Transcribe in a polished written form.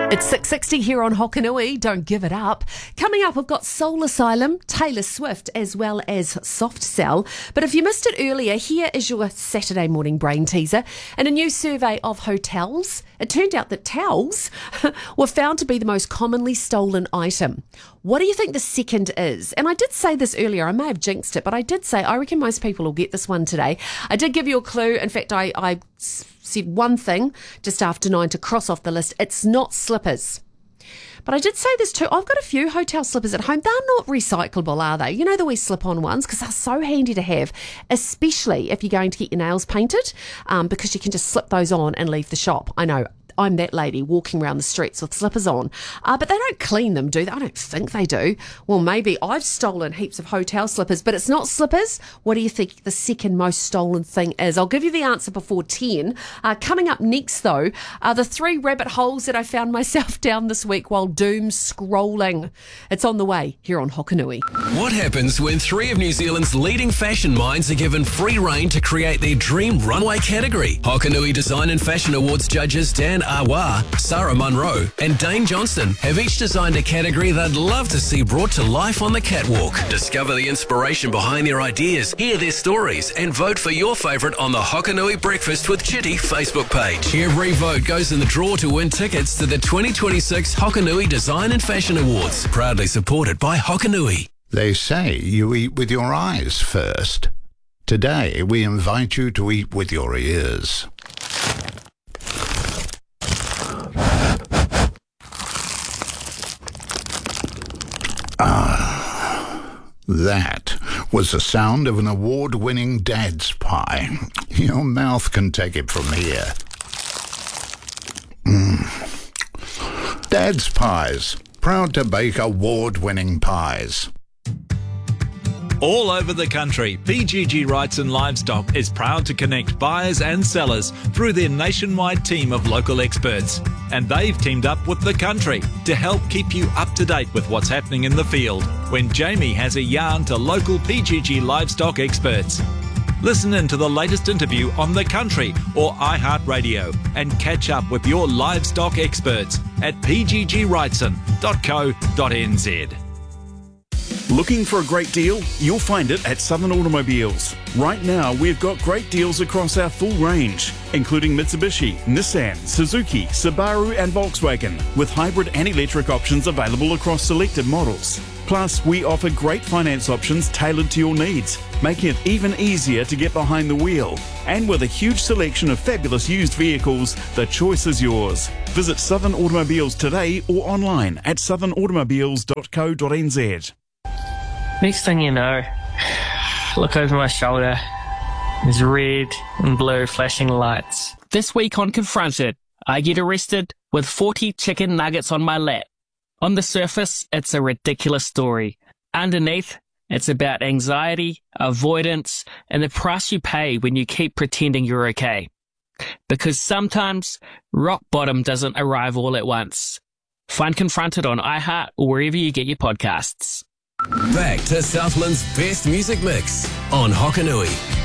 It's 6:60 here on Hokanui. Don't give it up. Coming up, we've got Soul Asylum, Taylor Swift, as well as Soft Cell. But if you missed it earlier, here is your Saturday morning brain teaser. In a new survey of hotels, it turned out that towels were found to be the most commonly stolen item. What do you think the second is? And I did say this earlier. I may have jinxed it, but I did say I reckon most people will get this one today. I did give you a clue. In fact, I said one thing just after 9 to cross off the list. It's not slippers. But I did say this too. I've got a few hotel slippers at home. They're not recyclable, are they? You know, the wee slip-on ones, because they're so handy to have, especially if you're going to get your nails painted, because you can just slip those on and leave the shop. I know. I'm that lady walking around the streets with slippers on. But they don't clean them, do they? I don't think they do. Well, maybe I've stolen heaps of hotel slippers, but it's not slippers. What do you think the second most stolen thing is? I'll give you the answer before 10. Coming up next, though, are the 3 rabbit holes that I found myself down this week while doom scrolling. It's on the way here on Hokanui. What happens when 3 of New Zealand's leading fashion minds are given free rein to create their dream runway category? Hokanui Design and Fashion Awards judges Dan Awa, Sarah Munro and Dane Johnston have each designed a category they'd love to see brought to life on the catwalk. Discover the inspiration behind their ideas, hear their stories and vote for your favourite on the Hokanui Breakfast with Chitty Facebook page. Every vote goes in the draw to win tickets to the 2026 Hokanui Design and Fashion Awards, proudly supported by Hokanui. They say you eat with your eyes first. Today, we invite you to eat with your ears. That was the sound of an award-winning Dad's pie. Your mouth can take it from here. Dad's Pies, proud to bake award-winning pies. All over the country, PGG Wrightson Livestock is proud to connect buyers and sellers through their nationwide team of local experts. And they've teamed up with The Country to help keep you up to date with what's happening in the field when Jamie has a yarn to local PGG livestock experts. Listen in to the latest interview on The Country or iHeartRadio and catch up with your livestock experts at pggwrightson.co.nz. Looking for a great deal? You'll find it at Southern Automobiles. Right now, we've got great deals across our full range, including Mitsubishi, Nissan, Suzuki, Subaru and Volkswagen, with hybrid and electric options available across selected models. Plus, we offer great finance options tailored to your needs, making it even easier to get behind the wheel. And with a huge selection of fabulous used vehicles, the choice is yours. Visit Southern Automobiles today or online at southernautomobiles.co.nz. Next thing you know, look over my shoulder. There's red and blue flashing lights. This week on Confronted, I get arrested with 40 chicken nuggets on my lap. On the surface, it's a ridiculous story. Underneath, it's about anxiety, avoidance, and the price you pay when you keep pretending you're okay. Because sometimes, rock bottom doesn't arrive all at once. Find Confronted on iHeart or wherever you get your podcasts. Back to Southland's best music mix on Hokanui.